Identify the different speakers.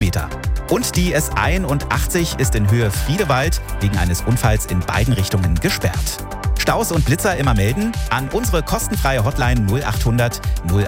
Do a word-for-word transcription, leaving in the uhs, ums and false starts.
Speaker 1: Kilometer. Und die S einundachtzig ist in Höhe Friedewald wegen eines Unfalls in beiden Richtungen gesperrt. Staus und Blitzer immer melden an unsere kostenfreie Hotline null achthundert null